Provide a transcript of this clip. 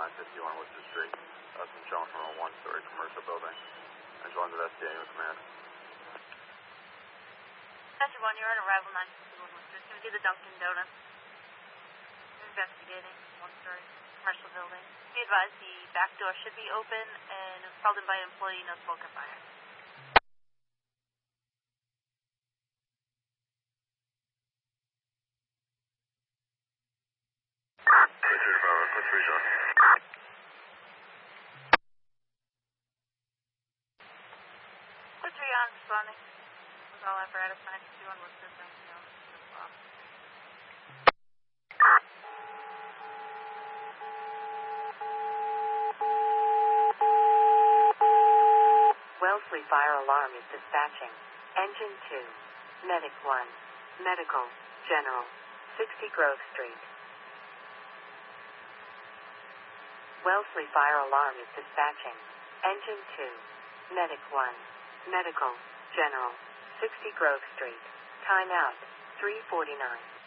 951 Worcester Street. Some shown from a one-story commercial building. Engine 1's investigating with command. Engine 1, you're on arrival 951 Worcester. It's going to be the Dunkin' Donuts. You're investigating one-story commercial building. Be advised the back door should be open and it was called in by an employee, no smoke or fire. Responding with all apparatus 951 Worcester Dunkin' Donuts as well. Wellesley Fire Alarm is dispatching. Engine 2. Medic 1. Medical. General. 60 Grove Street. Wellesley Fire Alarm is dispatching. Engine 2. Medic 1. Medical. General. 60 Grove Street. Time out. 3:49.